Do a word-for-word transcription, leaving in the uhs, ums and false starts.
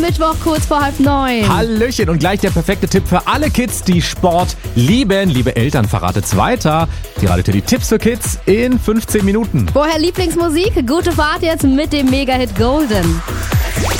Mittwoch, kurz vor halb neun. Hallöchen und gleich der perfekte Tipp für alle Kids, die Sport lieben. Liebe Eltern, verratet's weiter. Die Radio die Tipps für Kids in fünfzehn Minuten. Vorher Lieblingsmusik, gute Fahrt jetzt mit dem Mega-Hit Golden.